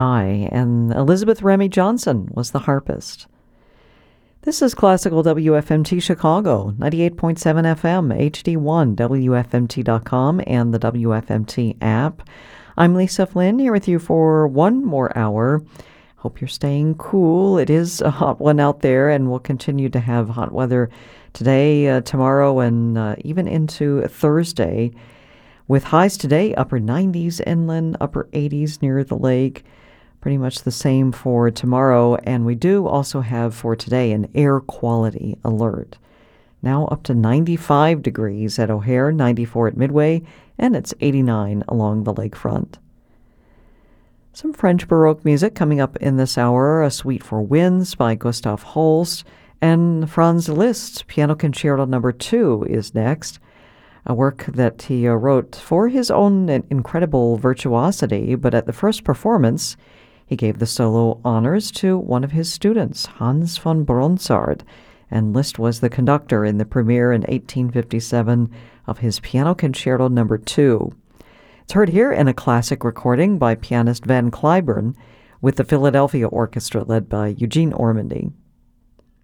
And Elizabeth Remy Johnson was the harpist. This is Classical WFMT Chicago, 98.7 FM, HD1, WFMT.com, and the WFMT app. I'm Lisa Flynn here with you for one more hour. Hope you're staying cool. It is a hot one out there, and we'll continue to have hot weather today, tomorrow, and even into Thursday, with highs today, upper 90s inland, upper 80s near the lake. Pretty much the same for tomorrow, and we do also have for today an air quality alert. Now up to 95 degrees at O'Hare, 94 at Midway, and it's 89 along the lakefront. Some French Baroque music coming up in this hour, a Suite for Winds by Gustav Holst, and Franz Liszt's Piano Concerto No. 2 is next, a work that he wrote for his own incredible virtuosity, but at the first performance, he gave the solo honors to one of his students, Hans von Bronsart, and Liszt was the conductor in the premiere in 1857 of his Piano Concerto No. 2. It's heard here in a classic recording by pianist Van Cliburn with the Philadelphia Orchestra led by Eugene Ormandy.